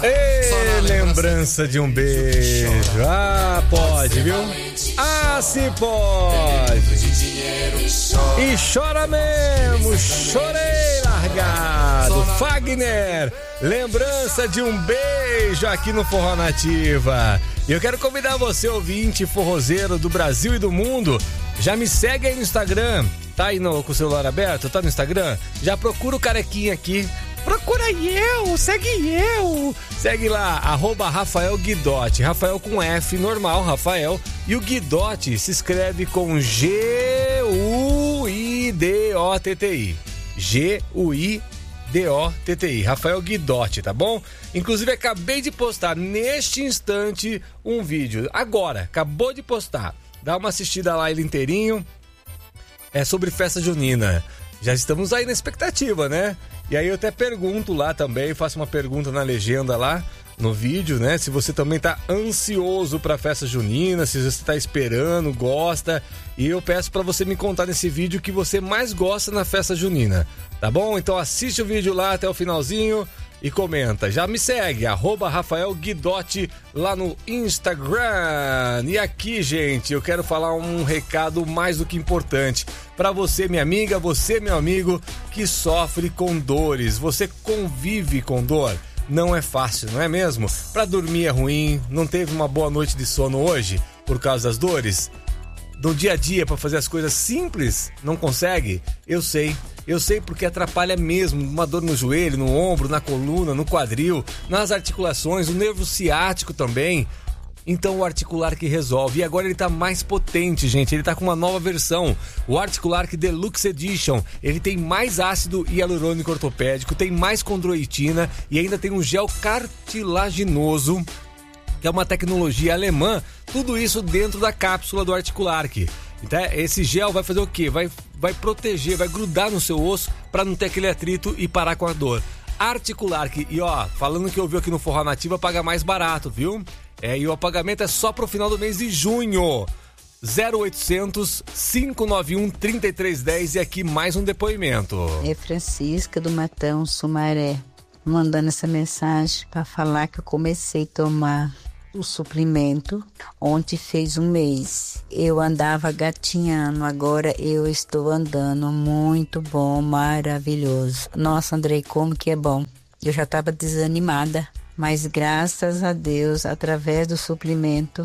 Ei, lembrança de um beijo. Ah, pode, viu? Ah, se pode. E chora mesmo, chorei largado. Fagner, lembrança de um beijo aqui no Forró Nativa. E eu quero convidar você, ouvinte forrozeiro do Brasil e do mundo, já me segue aí no Instagram. Tá aí com o celular aberto? Tá no Instagram? Já procura o carequinha aqui. Procura eu, segue eu. Segue lá, @Rafael Guidotti. Rafael com F normal, Rafael. E o Guidotti se escreve com Guidotti. Guidotti. Rafael Guidotti, tá bom? Inclusive, acabei de postar neste instante um vídeo. Agora, acabou de postar. Dá uma assistida lá ele inteirinho. É sobre festa junina. Já estamos aí na expectativa, né? E aí eu até pergunto lá também, faço uma pergunta na legenda lá, no vídeo, né? Se você também tá ansioso pra festa junina, se você tá esperando, gosta. E eu peço pra você me contar nesse vídeo o que você mais gosta na festa junina, tá bom? Então assiste o vídeo lá até o finalzinho e comenta. Já me segue, @Rafael Guidotti lá no Instagram. E aqui, gente, eu quero falar um recado mais do que importante para você, minha amiga, você, meu amigo, que sofre com dores. Você convive com dor. Não é fácil, não é mesmo? Para dormir é ruim, não teve uma boa noite de sono hoje por causa das dores? No dia a dia, para fazer as coisas simples, não consegue? Eu sei porque atrapalha mesmo. Uma dor no joelho, no ombro, na coluna, no quadril, nas articulações, o nervo ciático também. Então o Articulark resolve. E agora ele tá mais potente, gente. Ele tá com uma nova versão, o Articulark Deluxe Edition. Ele tem mais ácido hialurônico ortopédico, tem mais condroitina e ainda tem um gel cartilaginoso, que é uma tecnologia alemã. Tudo isso dentro da cápsula do Articulark. Então, esse gel vai fazer o quê? Vai proteger, vai grudar no seu osso para não ter aquele atrito e parar com a dor. Articulark. E ó, falando que eu vi aqui no Forró Nativa, paga mais barato, viu? E o pagamento é só pro final do mês de junho. 0800 591 3310. E aqui mais um depoimento. É Francisca do Matão, Sumaré, mandando essa mensagem para falar que eu comecei a tomar o suplemento. Ontem fez um mês. Eu andava gatinhando, agora eu estou andando. Muito bom, maravilhoso. Nossa, Andrei, como que é bom. Eu já estava desanimada, mas graças a Deus, através do suplemento,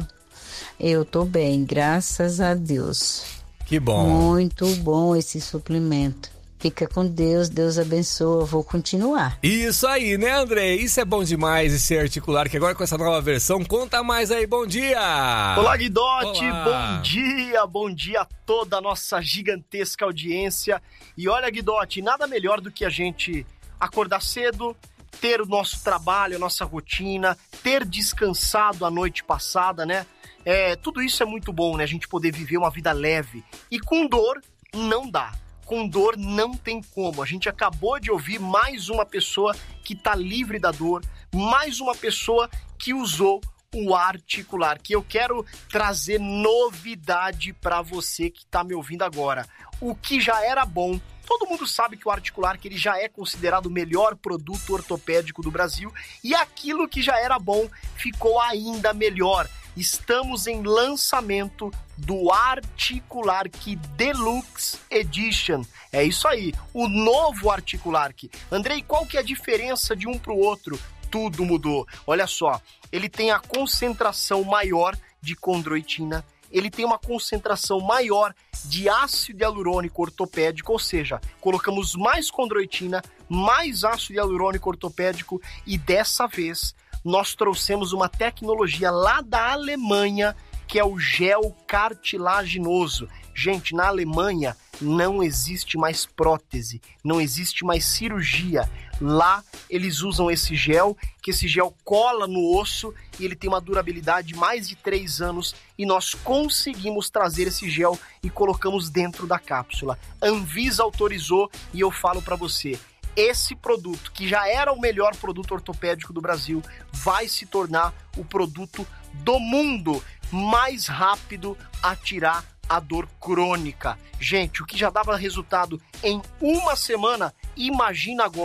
eu tô bem, graças a Deus. Que bom. Muito bom esse suplemento. Fica com Deus, Deus abençoa, vou continuar. Isso aí, né, André? Isso é bom demais, esse Articulark, que agora com essa nova versão, conta mais aí, bom dia! Olá, Guidotti, Olá. bom dia a toda a nossa gigantesca audiência. E olha, Guidotti, nada melhor do que a gente acordar cedo, ter o nosso trabalho, a nossa rotina, ter descansado a noite passada, né? Tudo isso é muito bom, né? A gente poder viver uma vida leve. E com dor, não dá. Com dor não tem como. A gente acabou de ouvir mais uma pessoa que está livre da dor, mais uma pessoa que usou o Articulark. Eu quero trazer novidade para você que está me ouvindo agora. O que já era bom, todo mundo sabe que o Articulark ele já é considerado o melhor produto ortopédico do Brasil, e aquilo que já era bom ficou ainda melhor. Estamos em lançamento do Articulark Deluxe Edition. É isso aí, o novo Articulark. Andrei, qual que é a diferença de um para o outro? Tudo mudou. Olha só, ele tem a concentração maior de condroitina, ele tem uma concentração maior de ácido hialurônico ortopédico, ou seja, colocamos mais condroitina, mais ácido hialurônico ortopédico, e dessa vez nós trouxemos uma tecnologia lá da Alemanha, que é o gel cartilaginoso. Gente, na Alemanha não existe mais prótese, não existe mais cirurgia. Lá eles usam esse gel, que esse gel cola no osso e ele tem uma durabilidade de mais de 3 anos, e nós conseguimos trazer esse gel e colocamos dentro da cápsula. Anvisa autorizou, e eu falo para você, esse produto, que já era o melhor produto ortopédico do Brasil, vai se tornar o produto do mundo mais rápido a tirar a dor crônica. Gente, o que já dava resultado em uma semana, imagina agora,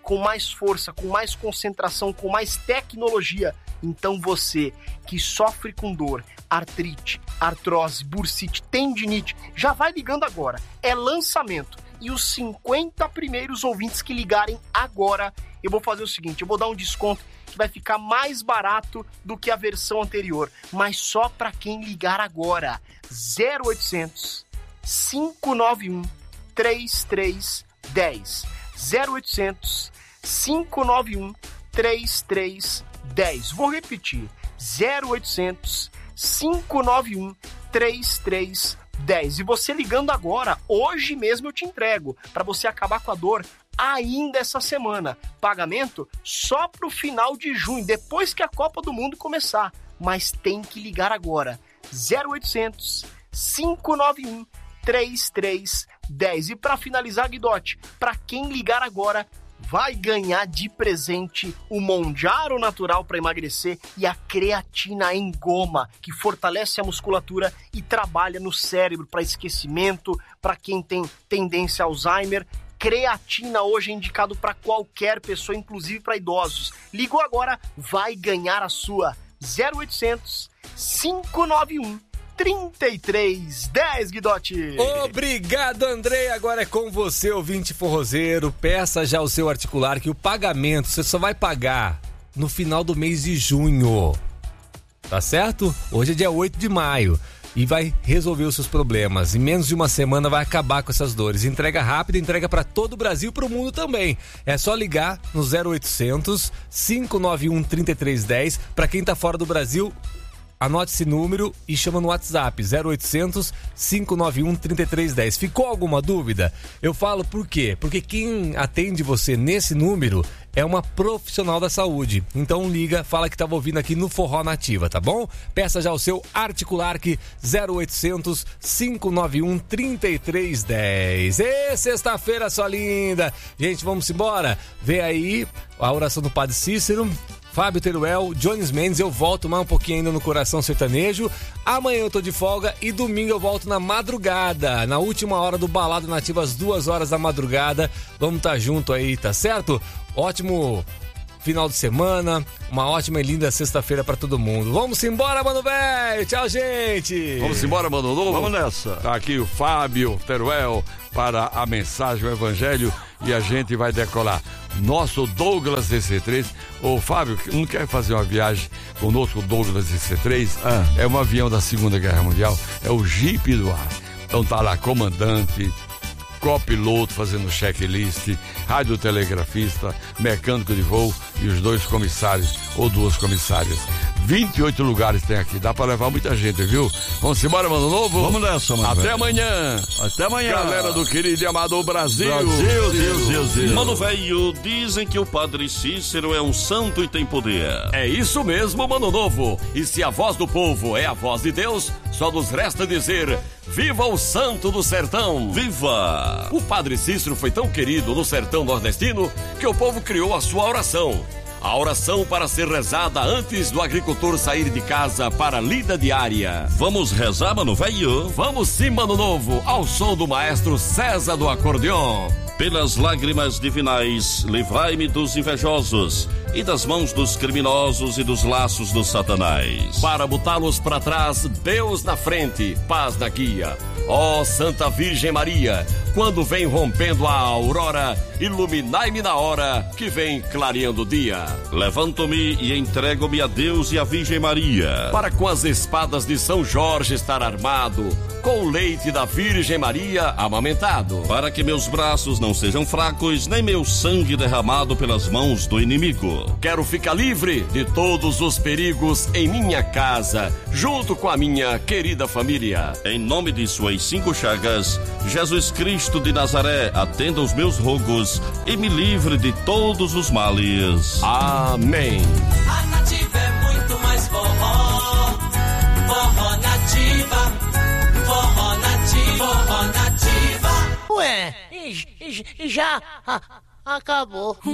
com mais força, com mais concentração, com mais tecnologia. Então você que sofre com dor, artrite, artrose, bursite, tendinite, já vai ligando agora. É lançamento. E os 50 primeiros ouvintes que ligarem agora, eu vou fazer o seguinte, eu vou dar um desconto que vai ficar mais barato do que a versão anterior, mas só para quem ligar agora. 0800 591 3310. 0800 591 3310. Vou repetir. 0800 591 3310. E você ligando agora, hoje mesmo eu te entrego, para você acabar com a dor ainda essa semana. Pagamento só pro final de junho, depois que a Copa do Mundo começar. Mas tem que ligar agora. 0800 591 3310. E para finalizar, Guidotti, para quem ligar agora, vai ganhar de presente o Monjaro Natural para emagrecer e a creatina em goma, que fortalece a musculatura e trabalha no cérebro para esquecimento, para quem tem tendência a Alzheimer. Creatina hoje é indicado para qualquer pessoa, inclusive para idosos. Ligou agora, vai ganhar a sua. 0800 591 3310, Guidotti. Obrigado, Andrei. Agora é com você, ouvinte forrozeiro. Peça já o seu articular, que o pagamento você só vai pagar no final do mês de junho. Tá certo? Hoje é dia 8 de maio. E vai resolver os seus problemas. Em menos de uma semana vai acabar com essas dores. Entrega rápida, entrega para todo o Brasil e para o mundo também. É só ligar no 0800 591 3310. Para quem tá fora do Brasil, anote esse número e chama no WhatsApp 0800 591 3310. Ficou alguma dúvida? Eu falo por quê? Porque quem atende você nesse número é uma profissional da saúde. Então liga, fala que estava ouvindo aqui no Forró Nativa, tá bom? Peça já o seu Articulark 0800 591 3310. E sexta-feira, sua linda! Gente, vamos embora? Vê aí a oração do Padre Cícero, Fábio Teruel, Jones Mendes. Eu volto mais um pouquinho ainda no Coração Sertanejo. Amanhã eu tô de folga e domingo eu volto na madrugada, na última hora do Balada Nativa, às 2 horas da madrugada. Vamos estar junto aí, tá certo? Ótimo final de semana, uma ótima e linda sexta-feira pra todo mundo. Vamos embora, mano velho. Tchau, gente. Vamos embora, mano novo. Vamos nessa. Tá aqui o Fábio Teruel para a mensagem, o evangelho, e a gente vai decolar. Nosso Douglas DC3. Ô Fábio, não quer fazer uma viagem conosco, o Douglas DC3? É um avião da Segunda Guerra Mundial, é o Jeep do ar. Então tá lá, comandante, copiloto fazendo checklist, radiotelegrafista, mecânico de voo e os 2 comissários ou 2 comissárias. 28 lugares tem aqui, dá pra levar muita gente, viu? Vamos embora, mano novo? Vamos nessa, mano. Até velho. amanhã. Até amanhã. Galera do querido e amado Brasil. Deus. Mano velho, dizem que o Padre Cícero é um santo e tem poder. É isso mesmo, mano novo. E se a voz do povo é a voz de Deus, só nos resta dizer: viva o santo do sertão! Viva! O Padre Cícero foi tão querido no sertão nordestino que o povo criou a sua oração. A oração para ser rezada antes do agricultor sair de casa para a lida diária. Vamos rezar, mano velho? Vamos sim, mano novo, ao som do maestro César do acordeon. Pelas lágrimas divinais, livrai-me dos invejosos e das mãos dos criminosos e dos laços do Satanás. Para botá-los para trás, Deus na frente, paz na guia. Ó Santa Virgem Maria, quando vem rompendo a aurora, iluminai-me na hora que vem clareando o dia. Levanto-me e entrego-me a Deus e a Virgem Maria. Para com as espadas de São Jorge estar armado, com o leite da Virgem Maria amamentado. Para que meus braços não sejam fracos, nem meu sangue derramado pelas mãos do inimigo. Quero ficar livre de todos os perigos em minha casa, junto com a minha querida família. Em nome de suas 5 chagas, Jesus Cristo de Nazaré, atenda os meus rogos e me livre de todos os males. Amém. A Nativa é muito mais forró. Forró Nativa. Forró Nativa. Forró Nativa. Ué, e já acabou.